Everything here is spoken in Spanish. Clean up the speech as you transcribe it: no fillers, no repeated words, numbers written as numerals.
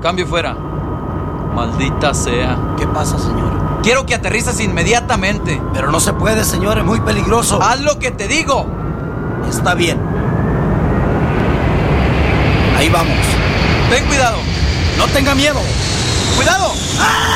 Cambio fuera. Maldita sea. ¿Qué pasa, señor? Quiero que aterrices inmediatamente. Pero no se puede, señor, es muy peligroso. ¡Haz lo que te digo! Está bien. Ahí vamos. Ten cuidado. No tenga miedo. ¡Cuidado! ¡Ah!